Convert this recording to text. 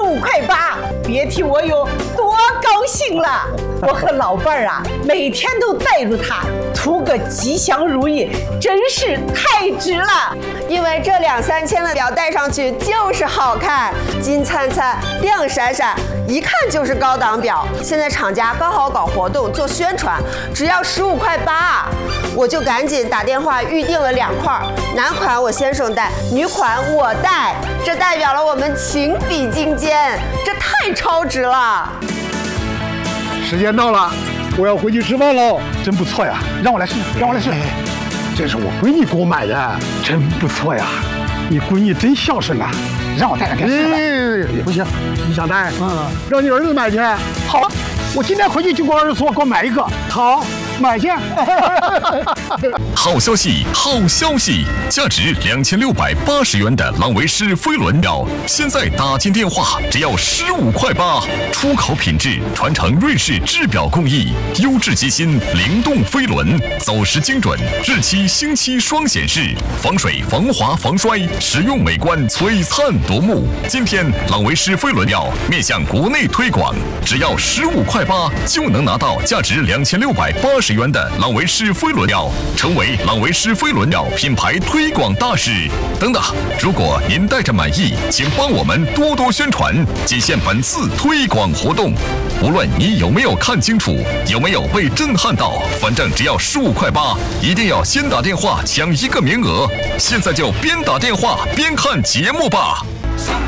15.8块，别提我有多高兴了。我和老伴儿啊，每天都带着它，图个吉祥如意，真是太值了。 因为这2、3千的表戴上去就是好看，金灿灿、亮闪闪，一看就是高档表。现在厂家刚好搞活动做宣传，只要15.8块，我就赶紧打电话预定了2块，男款我先生戴，女款我戴，这代表了我们情比金坚，这太超值了。 时间到了，我要回去吃饭喽。 真不错呀，让我来试，让我来试。 这是我闺女给我买的， 真不错呀，你闺女真孝顺呐，让我带两天试试。 不行，你想戴？让你儿子买去。 好，我今天回去就跟我儿子说，给我买一个。好，买去。 好消息，好消息！价值2680元的朗维诗飞轮表，现在打进电话只要15.8块，出口品质，传承瑞士制表工艺，优质机芯，灵动飞轮，走时精准，日期星期双显示，防水、防滑、防摔，实用美观，璀璨夺目。今天朗维诗飞轮表面向国内推广，只要15.8块就能拿到价值2680元的朗维诗飞轮表，成为朗维诗飞轮表品牌推广大使。等等，如果您戴着满意，请帮我们多多宣传，仅限本次推广活动。无论你有没有看清楚，有没有被震撼到，反正只要15.8块，一定要先打电话抢1个名额。现在就边打电话边看节目吧。